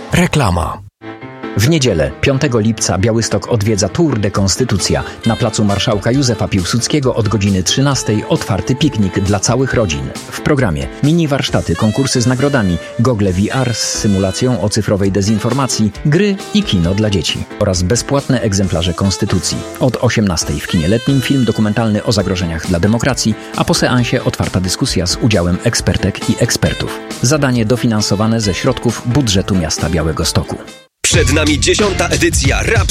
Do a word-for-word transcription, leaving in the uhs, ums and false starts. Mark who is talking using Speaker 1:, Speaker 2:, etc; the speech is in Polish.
Speaker 1: Reklama. W niedzielę, piątego lipca, Białystok odwiedza Tour de Konstytucja. Na placu Marszałka Józefa Piłsudskiego od godziny trzynastej otwarty piknik dla całych rodzin. W programie mini warsztaty, konkursy z nagrodami, gogle V R z symulacją o cyfrowej dezinformacji, gry i kino dla dzieci oraz bezpłatne egzemplarze Konstytucji. Od osiemnastej w kinie letnim film dokumentalny o zagrożeniach dla demokracji, a po seansie otwarta dyskusja z udziałem ekspertek i ekspertów. Zadanie dofinansowane ze środków budżetu miasta Białegostoku.
Speaker 2: Przed nami dziesiąta edycja Rap